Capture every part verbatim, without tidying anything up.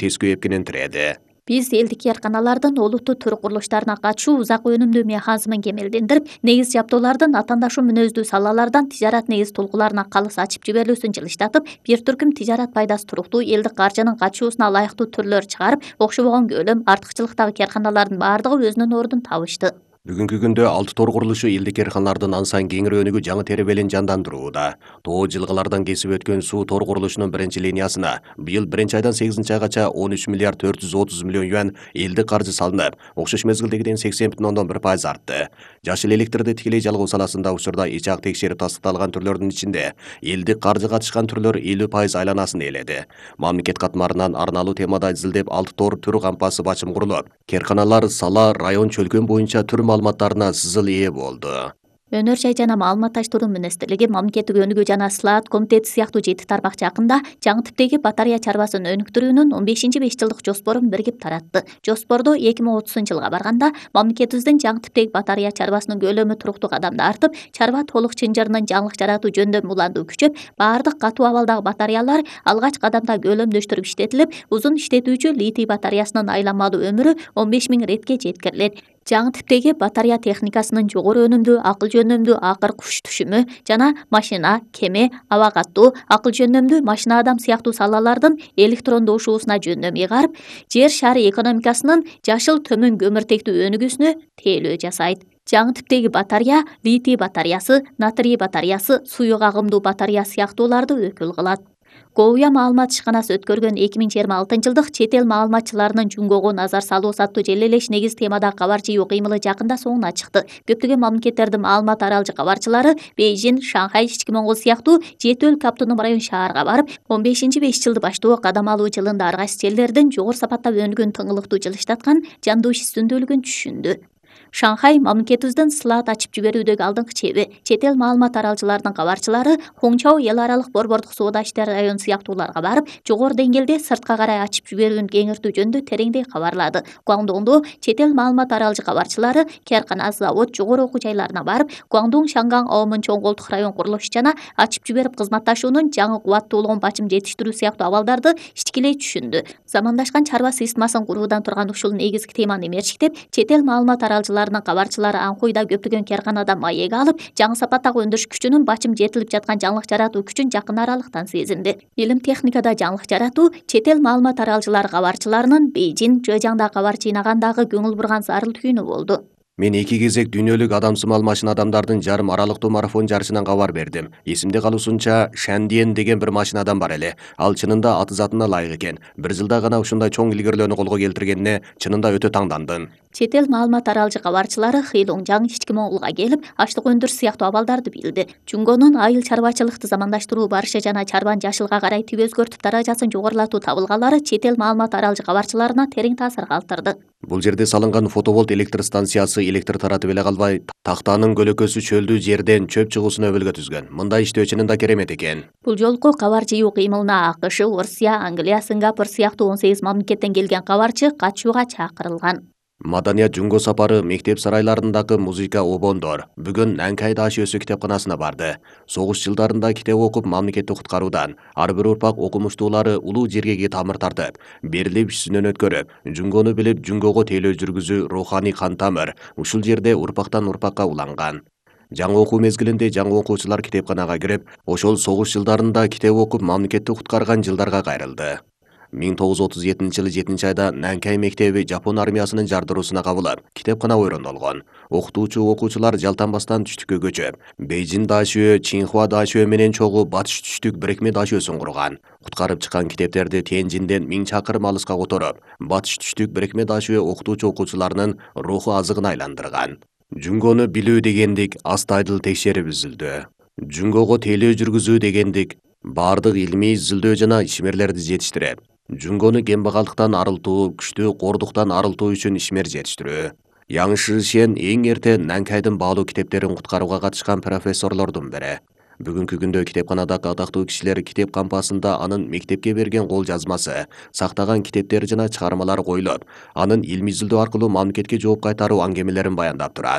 тескөө эпкенен тиреді. Биз элдик кыярканалардын олуттуу төр курулуштарына катышуу узак өнүмдүү механизмин кемелдендирип, негиз жабдуулардын атаандашуу мүнөздүү салалардан тижарат негиз толкууларына калыс ачып жиберилүүсүн жылыштатып, бир түркүм тижарат пайдасы туруктуу элдик каржынын качуусуна ылайыктуу түрлөр чыгарып, окшобогон көлөм, артыкчылыктагы кыярканалардын баардыгы өзүнүн ордун табышты. Бүгүнкү күндө алты тор курулушу элдик кыярканалардын ансайын кеңири өнүгүү жаңы теребелин жандандырууда. Тоо жылгалардан кесип өткөн суу тор курулушунун биринчи линиясына быйыл биринчи айдан сегизинчи айгача он үч миллиард төрт жүз отуз миллион юан элдик каржы салынып, окшош мезгилдегиден сексен бүтүн ондон бир пайыз артты. Жашыл электрди тикелей жалгоо саласында учурда ичак текшерип тастыкталган түрлөрдүн ичинде элдик каржы катышкан түрлөр элүү пайыз айланасын ээледи. Мамлекет катмарынан арналуу темада изилдеп алты тор түр кампасы бачым курулуп, кыярканалар сала район чөлкөн боюнча түр маалыматтарына сызыл ээ болду. Өнөр жай жана маалыматташтыруу министрлиги мамлекеттик өнүгүү жана слаат комитети сыяктуу жети тармак жакында жаңы типтеги батарея чарбасын өнүктүрүүнүн он бешинчи беш жылдык жоспорун биригип таратты. Жоспордо эки миң отузунчу жылга барганда мамлекетибиздин жаңы типтеги батарея чарбасынын көлөмү туруктуу кадамда артып, чарба толук чынжырынын жаңылык жаратуу жөнүндө мулдандуу күчөп, баардык катуу абалдагы батареялар алгач кадамда көлөмдөштүрүп иштетилип, узун иштетүүчү литий батареясынын айланмалуу өмүрү он беш миң иретке жеткирилет. Жаңы типтеги батарея техникасынын жогору өнүмдүү акыл жөнөмдүү акыр куш түшүмү жана машина, кеме, аба каттуу, акыл жөнөмдүү машина адам сыяктуу салалардын электрондошуусуна жөндөм ыйгарып, жер шары экономикасынын жашыл төмөн көмүртектүү өнүгүүсүнө тейлөө жасайт. Жаңы типтеги батарея литий батареясы, натрий батареясы, суюк агымдуу батарея сыяктууларды өкүл кылат. Ковуя маалымат ишканасы өткөргөн эки миң жыйырма алтынчы жылдык чет эл маалыматчыларынын Жунгого назар салуу саттуу желелеш негиз темадагы кабар жыйуу кыймылы жакында соңуна чыкты. Көптөгөн мамлекеттердин маалымат аралжы кабарчылары Бейжин, Шанхай, Ички Моңгол сыяктуу жети өлкө автоном район шаарга барып, он бешинчи беш жылды баштоо кадам алуу жылында ар кайсы жерлердин жогору сапатта өнүгүүн тыңылыктуу жылыштаткан жандуу иш үстүндүүлүгүн түшүндү. Шанхай мамлекетибиздин слаат ачып жиберүүдөгү алдыңкы чеби. Чет эл маалымат аралчыларынын кабарчылары Хоңчау эл аралык борбордук соода иштери район сыяктууларга барып, жогору деңгээлде сыртка карай ачып жиберүүнү кеңиртүү жөнүндө тереңдей кабарлады. Гуаңдоңдо чет эл маалымат аралжы кабарчылары кыяркана, завод, жогору окуу жайларына барып, Гуаңдоң, Шанган, Аомун чоң колдук район курулуш жана ачып жиберип кызматташуунун жаңы кубаттуулугун бачым жетиштирүү сыяктуу абалдарды ичкилей түшүндү. Замандашкан чарба системасын куруудан турган ушул негизги теманы мерчиктеп, чет эл маалымат аралчылары кабарчылары Анкуйда көптөгөн кыярканада маек алып, жаңы сапаттагы өндүрүш күчүнүн бачым жетилип жаткан жаңылык жаратуу күчүн жакын аралыктан сезинди. Илим техникада жаңылык жаратуу чет эл маалымат аралчылары кабарчыларынын Бейжин, Жэжаңда кабар жыйнагандагы көңүл бурган зарыл түйүнү болду. Мен эки кезек дүйнөлүк адамсымал машина адамдардын жарым аралыктуу марафон жарышынан кабар бердим. Эсимде калуусунча Шандиен деген бир машинадан бар эле. Ал чынында аты затына ылайык экен. Бир жылда гана ушундай чоң илгерилөөнү колго келтиргенине чынында өтө таңдандым. Чет эл маалымат аралжы кабарчылары Хилоңжаң, Ички Моңголго келип, ачлык өндүрүш сыяктуу абалдарды билди. Жунгонун айыл чарбачылыкты замандаштыруу барышы жана чарбанын жашылга карай тип өзгөртүп даражасын жогорулатуу табылгалары чет эл маалымат аралжы кабарчыларына терең таасир калтырды. Бул жерде салынган фотоволт электр станциясы электр таратып эле калбай, тактанын көлөкөсү чөлдүү жерден чөп чыгуусуна өбөлгө түзгөн. Мындай иштөө чынында керемет экен. Бул жолку кабар жыйуу кыймылына АКШ, Орусия, Англия, Сингапур сыяктуу он сегиз мамлекеттен келген кабарчы катышууга чакырылган. Маданият жунго сапары мектеп сарайларындагы музыка обондор бүгүн Нанкай Даш өсү китепканасына барды. Согуш жылдарында китеп окуп мамлекетти куткаруудан ар бир урпак окумуштуулары улуу жергеги тамыр тартып, берилип ишинен өткөрүп, жунгону билип жунгого тейлөө жүргүзүү руханий кан тамыр ушул жерде урпактан урпакка уланган. Жаңы окуу мезгилинде жаңы окуучулар китепканага кирип, ошол согуш жылдарында китеп окуп мамлекетти куткарган жылдарга кайрылды. миң тогуз жүз отуз жетинчи жылы жетинчи айда Нанкай мектеби Жапон армиясынын жардыруусуна кабылып, китепкана ойрондолгон. Окутуучу окуучулар жалтанбастан түштүккө көчүп, Бейжин Дашөө, Чинхуа Дашөө менен чогуу батыш түштүк бирикме Дашөөсүн курган. Куткарып чыккан китептерди Тяньжинден миң чакырым алыска которуп, батыш түштүк бирикме Дашөө окутуучу окуучуларынын руху азыгына айландырган. Жунгону билүү дегендик астайдыл текшерип үзүлдү. Жунгого тейлөө жүргүзүү дегендик бардык илмий изилдөө жана ишмерлерди жетиштирип, жунгону кембагалдыктан арылтуу, күчтүү кордуктан арылтуу үчүн ишмер жетиштирүү. Яң Шишен эң эрте Нанкайдын баалуу китептерин куткарууга катышкан профессорлордун бири. Бүгүнкү күндө китепканадагы атактуу кишилер китеп кампасында анын мектепке берген кол жазмасы, сактаган китептери жана чыгармалары коюлуп, анын илмий изилдөө аркылуу мамлекетке жооп кайтаруу аңгемелерин баяндап турат.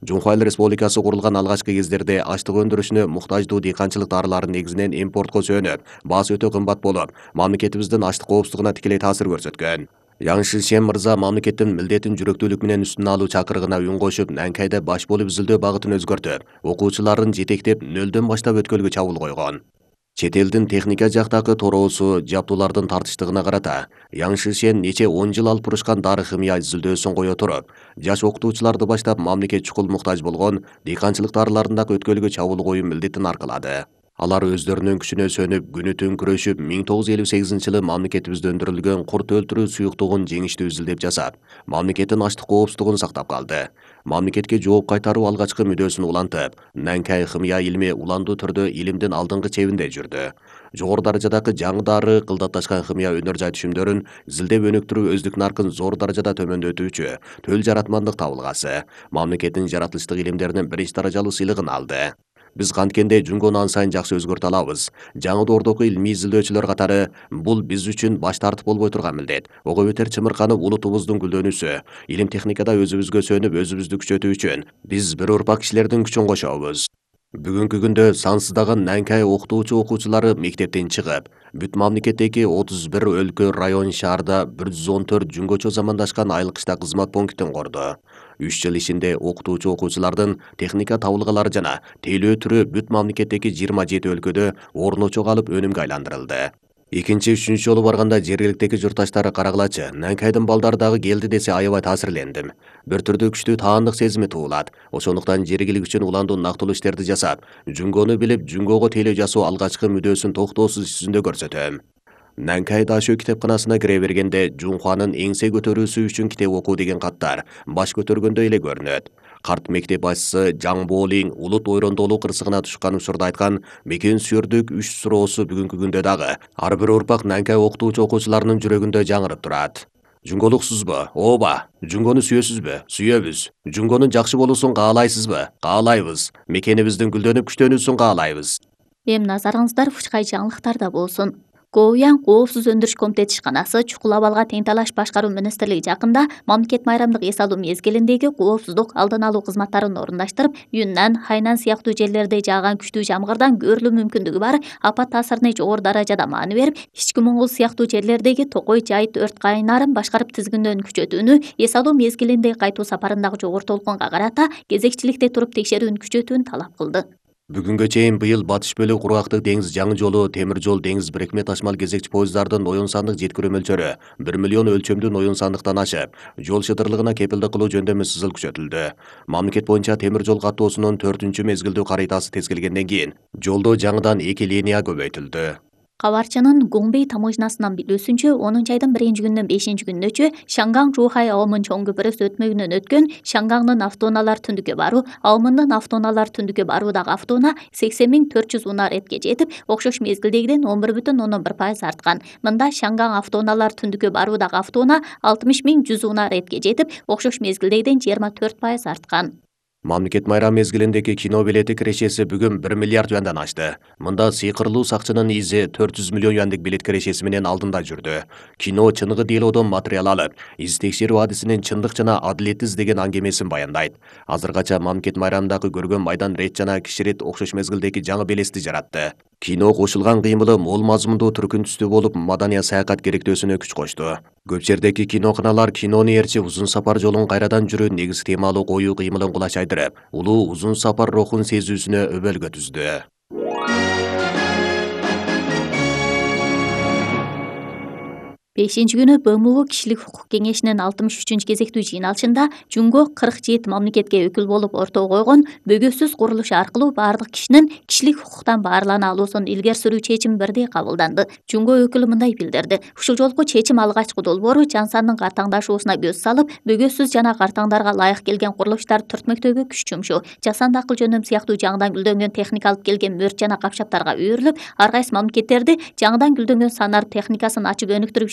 Жунхва Эл Республикасы курулган алгачкы кездерде ачлык өндүрүшүнө муктаждуу дыйканчылык дарыларын негизинен импортко сүйөнүп, баасы өтө кымбат болуп, мамлекетибиздин ачлык коопсуздугуна тикелей таасир көрсөткөн. Яң Шишен мырза мамлекеттин милдетин жүрөктүүлүк менен үстүнө алуу чакырыгына үн кошуп, Нанкайда баш болуп изилдөө багытын өзгөртүп, окуучуларын жетектеп нөлдөн баштап өткөлгө чабуул койгон. Чет элдин техника жактагы тороосу, жабдуулардын тартыштыгына карата Яң Шишен нече он жыл алып турушкан дары химия изилдөөсүн кое туруп, жаш окутуучуларды баштап мамлекет чукул муктаж болгон дыйканчылык дарыларындагы өткөлгө чабуул коюу милдетин аркылады. Алар өздөрүнүн күчүнө сөнүп, күнү түн күрөшүп, миң тогуз жүз элүү сегизинчи жылы мамлекетибизде өндүрүлгөн курт өлтүрүү суюктугун жеңиштүү изилдеп жасап, мамлекеттин ачлык коопсуздугун сактап калды. Мамлекетке жооп кайтаруу алгачкы мүдөөсүн улантып, Нанкай химия илми уландуу түрдө илимдин алдыңкы чебинде жүрдү. Жогору даражадагы жаңы дары, кылдатташкан химия өнөр жай түшүмдөрүн изилдеп өнүктүрүү өздүк наркын зор даражада төмөндөтүүчү төл жаратмандык табылгасы, мамлекеттин жаратылыштык илимдеринин биринчи даражалуу сыйлыгын алды. Биз канткенде Жунгону ан сайын жакшы өзгөртө алабыз. Жаңы доордогу илмий изилдөөчүлөр катары бул биз үчүн баш тартып болбой турган милдет. Ого бетер чымырканып улутубуздун гүлдөнүүсү, илим техникада өзүбүзгө сөнүп, өзүбүздү күчөтүү үчүн биз бир урпак кишилердин күчүн кошобуз. Бүгүнкү күндө сансыздаган Нанкай окутуучу окуучулары мектептен чыгып, бүт мамлекеттеги отуз бир өлкө, район, шаарда бир жүз он төрт жүнгөчө замандашкан айыл кышта кызмат пунктин курду. үч жыл ичинде окутуучу окуучулардын техника табылгалары жана тейлөө түрү бүт мамлекеттеги жыйырма жети өлкөдө орночо калып өнүмгө айландырылды. Экинчи, үчүнчү жолу барганда жергиликтеги журтташтары карагылачы, Нанкайдын балдары дагы келди десе аябай таасирлендим. Бир түрдүү күчтүү таандык сезими туулат. Ошондуктан жергилик үчүн уландуу нактылуу иштерди жасап, Жунгону билип, Жунгого тейлөө жасоо алгачкы мүдөөсүн токтоосуз иш жүзүндө көрсөтөм. Нанкай Дашөө китепканасына кире бергенде Жунхванын эңсе көтөрүүсү үчүн китеп окуу деген каттар баш көтөргөндөй эле көрүнөт. Карт мектеп башчысы Жаң Болиң улут ойрондолуу кырсыгына тушкан учурда айткан мекен сүйөрдүк үч суроосу бүгүнкү күндө дагы ар бир урпак Нанкай окутуучу окуучуларынын жүрөгүндө жаңырып турат. Жунголуксузбу? Ооба. Жунгону сүйөсүзбү? Сүйөбүз. Жунгонун жакшы болуусун каалайсызбы? Каалайбыз. Мекенибиздин гүлдөнүп күчтөнүүсүн каалайбыз. Эми назарыңыздар Фучкай жаңылыктарда болсун. Коуян коопсуз өндүрүш комитети ишканасы чукул абалга тең талаш башкаруу министрлиги жакында мамлекет майрамдык эс алуу мезгилиндеги коопсуздук алдын алуу кызматтарын орундаштырып, Юннан, Хайнан сыяктуу жерлерде жааган күчтүү жамгырдан көөрүлүү мүмкүндүгү бар апат таасирine жогору даражада маани берип, Ички Моңгол сыяктуу жерлердеги Токой Жайыт өрт кайнарын башкарып тизгиндөөн күчөтүүнү, эс алуу мезгилинде кайтуу сапарындагы жогору толкунга карата кезекчиликте туруп текшерүүнү күчөтүүнү талап кылды. Бүгүнгө чейин быйыл батыш бөлүк кургактык деңиз жаңы жолу, темир жол, деңиз бирикме ташмал кезекчи поездардын оюн сандык жеткирүү мөлчөрү бир миллион өлчөмдүү оюн сандыктан ашып, жол шыдырлыгына кепилдик кылуу жөндөмү сызыл күчөтүлдү. Мамлекет боюнча темир жол каттоосунун төртүнчү мезгилдүү карыйтасы тескелгенден кийин жолдо жаңыдан эки линия көбөйтүлдү. Кабарчынын Гуңбей тамыжнасынан билүүсүнчө, онунчу айдын биринчи күнүнөн бешинчи күнүнөчү Шанган Жухай Аомун чоң көпүрөсү өтмөгүнөн өткөн Шангаңдын автоунаалар түндүккө баруу, Аомундун автоунаалар түндүккө баруудагы автоунаа сексен миң төрт жүз унаа ретке жетип, окшош мезгилдегиден он бир бүтүн ондон бир пайыз арткан. Мында Шанган автоунаалар түндүккө баруудагы автоунаа алтымыш миң жүз унаа ретке жетип, окшош мезгилдегиден жыйырма төрт пайыз арткан. Мамлекет майрам мезгилиндеги кино билети кирешеси бүгүн бир миллиард юандан ашты. Мында сыйкырлуу сакчынын изи төрт жүз миллион юандык билет кирешеси менен алдында жүрдү. Кино чыныгы диалоодон материал алып, из текшерүү адисинин чындык жана адилетти издеген аңгемесин баяндайт. Азыркача мамлекет майрамдагы көргөн майдан рет жана киширет окшош мезгилдеги жаңы белести жаратты. Кино кошулган кыймылы мол мазмундуу түркүн түстүү болуп, маданий саякат керектөөсүнө күч кошту. Көп жердеги киноканалар кинону ээрчи узун сапар жолун кайрадан жүрүү негиз темалуу коюу кыймылын кулачайдырып, улуу узун сапар рухун сезүүсүнө өбөлгө түздү. бешинчи күнү Б М У кишилик укук кеңешинин алтымыш үчүнчү кезектүү жыйналышында Жунго кырк жети мамлекетке өкүл болуп ортого койгон бөгөсүз курулушу аркылуу баардык кишинин кишилик укуктан баарлана алуусун илгери сүрүү чечими бирдей кабылданды. Жунго өкүлү мындай билдирди: ушул жолку чечим алгачкы долбоору жан сандын картаңдашуусуна көз салып, бөгөсүз жана картаңдарга ылайык келген курулуштарды түртмөктөөгө күч жумшоо, жасанды акыл жөнөм сыяктуу жаңыдан гүлдөнгөн техника алып келген мөрт жана капчаптарга үйрүлүп, ар кайсы мамлекеттерди жаңыдан гүлдөнгөн санар техникасын ачып өнүктүрүп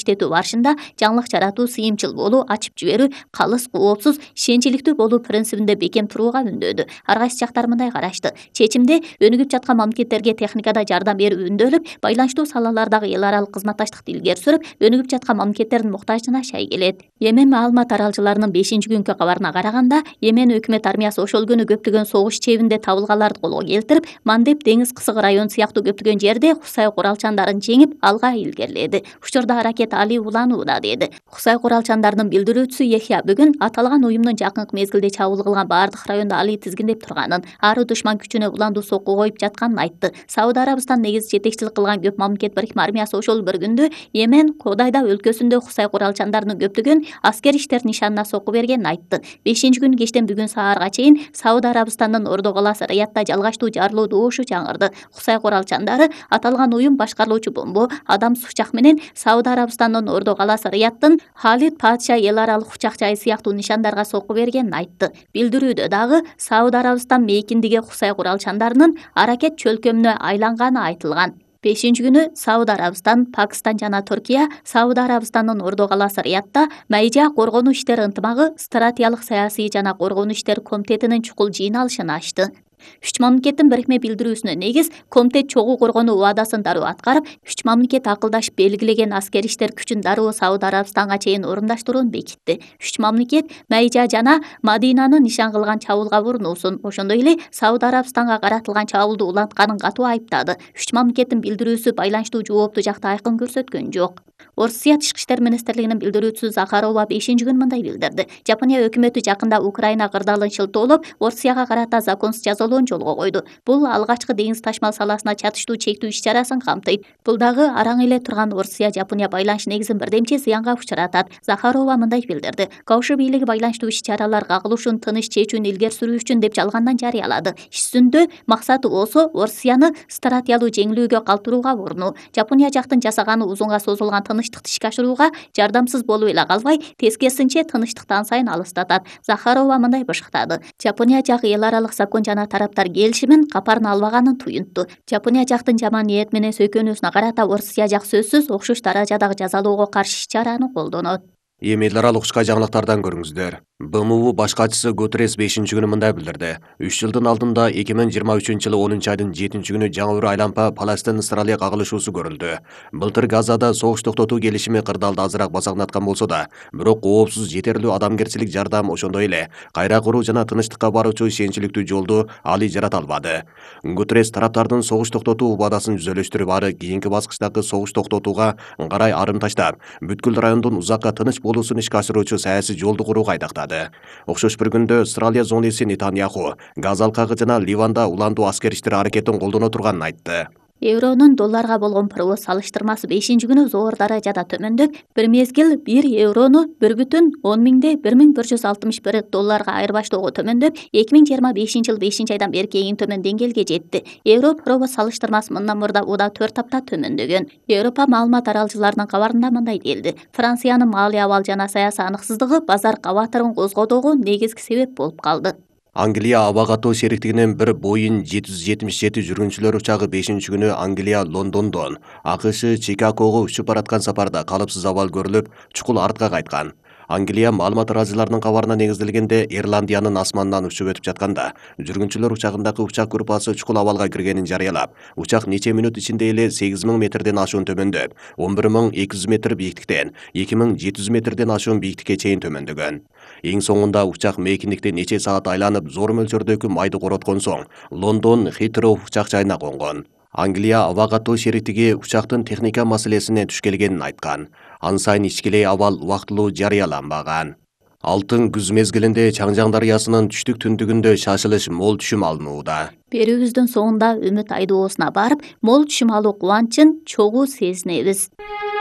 иштетүү барышында жаңылык жаратуу, сыйымчыл болуу, ачып жиберүү, калыс, коопсуз, ишенчиликтүү болуу принцибинде бекем турууга үндөдү. Ар кайсы жактар мындай карашты: чечимде өнүгүп жаткан мамлекеттерге техникада жардам берүү үндөөлүп, байланыштуу салалардагы эл аралык кызматташтыкты илгери сүрүп, өнүгүп жаткан мамлекеттердин муктажына шай келет. Йемен маалымат аралчыларынын бешинчи күнкү кабарына караганда, Йемен өкмөт армиясы ошол күнү көптөгөн согуш чебинде табылганларды колго келтирип, Мандеб деңиз кысыгы району сыяктуу көптөгөн жерде Хусай куралчандарын жеңип, алга илгериледи. Учурда аракет али уланууда, деди. Хусай куралчандарынын билдирүүчүсү Яхья бүгүн аталган уюмдун жакынкы мезгилде чабуул кылган баардык райондо али тизгиндеп турганын, ары душман күчүнө уландуу сокку коюп жатканын айтты. Сауд Арабистан негизи жетекчилик кылган көп мамлекет бирикме армиясы ошол бір күндө Йемен Кодайда өлкөсүндө Хусай куралчандарынын көптөгөн аскер иштер нишанына сокку бергенин айтты. бешинчи күнү кечтен бүгүн саарга чейин Сауд Арабистандын Ордо калаасы Риядда жалгачтуу жарылуу добушу жаңырды. Хусай куралчандары аталган уюм башкарылуучу бомбо, адам сучак менен Сауд Арабистандын Ордо калаасы Рияддын Халид Падша эл аралык учак жайы сыяктуу нишандарга сокку бергенин айтты. Билдирүүдө дагы Сауд Арабистан мейкиндиги Хусай куралчандарынын аракет чөлкөмүнө айланганы айтылган. бешинчи күнү Сауд Арабистан, Пакистан жана Түркия Сауд Арабистандын Ордо калаасы Риядда Майжа коргонуу иштери ынтымагы стратегиялык саясий жана коргонуу иштери комитетинин чукул жыйналышын ачты. Үч мамлекеттин бирикме билдирүүсүнө негиз комитет чогуу коргонуу убадасын дароо аткарып, үч мамлекет акылдашып белгилеген аскер иштер күчүн дароо Сауд Арабистанга чейин орундаштырууну бекитти. Үч мамлекет Майжа жана Мадинаны нишан кылган чабуулга бурунуусун, ошондой эле Сауд Арабистанга каратылган чабуулду улантканын катуу айыптады. Үч мамлекеттин билдирүүсү байланыштуу жоопту жакты айкын көрсөткөн жок. Орусия тышкы иштер министрлигинин билдирүүчүсү Захарова бешинчи күнү мындай билдирди. Жапония өкмөтү жакында Украина кырдаалын шылтоолоп, Орусияга карата законсуз жазалоону жолго койду. Бул алгачкы деңиз ташмал саласына чатыштуу чектүү иш-чарасын камтыйт. Бул дагы араң эле турган Орусия-Жапония байланыш негизин бирдемче зыянга учуратат. Захарова мындай билдирди. Каушы бийлиги байланыштуу иш-чаралар кагылышын тыныч чечүүнү илгери сүрүү үчүн деп жалгандан жарыялады. Иш жүзүндө максаты болсо Орусияны стратегиялуу жеңилүүгө калтырууга бурунуу. Жапония жактын жасаганы узунга созулган тынычтыкты ишке ашырууга жардамсыз болуп эле калбай, тескерисинче тынычтыктан сайын алыстатат. Захарова мындай бышыктады. Жапония жагы эл аралык закон жана тараптар келишимин капарын албаганын туюнтту. Жапония жактын жаман ниет менен сөйкөнүүсүнө карата Орусия жак сөзсүз окшош даражадагы жазалоого каршы иш-чараны колдонот. Эми эл аралык ушка жаңылыктардан көрүңүздөр. бэ эм у баш катчысы Гутеррес бешинчи күнү мындай билдирди. үч жылдын алдында эки миң жыйырма үчүнчү жылы онунчу айдын жетинчи күнү жаңы бир айлампа Палестин Израиль кагылышуусу көрүлдү. Былтыр Газада согуш токтотуу келишими кырдаалда азыраак басаңдаткан болсо да, бирок коопсуз жетерлүү адамгерчилик жардам, ошондой эле кайра куруу жана тынычтыкка баруучу ишенчиликтүү жолду али жарата албады. Гутеррес тараптардын согуш токтотуу убадасын жүзөлөштүрүп, ары кийинки баскычтагы согуш токтотууга карай арым таштап, бүткүл райондун узакка тыныч болуусун ишке ашыруучу саясий жолду курууга айдактады. Окшош бир күндө Израиль зонеси Нетаньяху Газа алкагы жана Ливанда уландуу аскер иштери аракетин колдоно турганын айтты. Евронун долларга болгон прогноз салыштырмасы бешинчи күнү зор даражада төмөндөп, бир мезгил бир еврону бир бүтүн он миңде бир миң бир жүз алтымыш бир долларга айырбаштоого төмөндөп, эки миң жыйырма бешинчи жыл бешинчи айдан берки эң төмөн деңгээлге жетти. Евро прогноз салыштырмасы мындан мурда уда төрт апта төмөндөгөн. Европа маалымат аралчыларынын кабарында мындай делди. Франциянын маалый абал жана саясий аныксыздыгы базар кабатырын козгоодогу негизги себеп болуп калды. Англия аба катуу шериктигинин бир Боeing жети жүз жетимиш жети жүргүнчүлөр учагы бешинчи күнү Англия Лондондон АКШ Чикагого учуп бараткан сапарда калыпсыз абал көрүлүп, чукул артка кайткан. Англия маалымат аралчыларынын кабарына негизделгенде Ирландиянын асманынан учуп өтүп жатканда жүргүнчүлөр учагындагы учак группасы чукул абалга киргенин жарыялап, учак нече минут ичинде эле сегиз миң метрден ашуун төмөндөп, он бир миң эки жүз метр бийиктиктен эки миң жети жүз метрден ашуун бийиктикке чейин төмөндөгөн. Эң соңунда учак мейкиндикте нече саат айланып, зор мөлчөрдөгү майды короткон соң Лондон Хитроу учак жайына конгон. Англия аба катуу шериктиги учактын техника маселесине туш келгенин айткан. Ан сайын ичкилей абал убактылуу жарыяланбаган. Алтын күз мезгилинде Чаңжаң дарыясынын түштүк түндүгүндө шашылыш мол түшүм алынууда. Берүүбүздүн соңунда үмүт айдоосуна барып, мол түшүм алуу кубанычын чогуу сезинебиз.